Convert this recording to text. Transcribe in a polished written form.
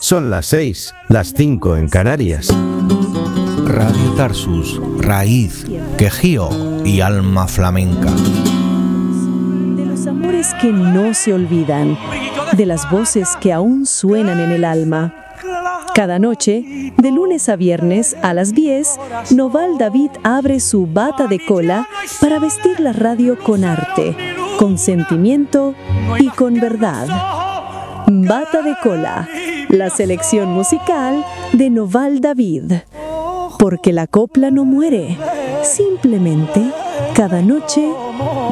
Son las 6, las 5 en Canarias. Radio Tarsus, raíz, quejío y alma flamenca. De los amores que no se olvidan, de las voces que aún suenan en el alma. Cada noche, de lunes a viernes a las 10, Noval David abre su bata de cola para vestir la radio con arte, con sentimiento y con verdad. Bata de cola, la selección musical de Noval David. Porque la copla no muere, simplemente cada noche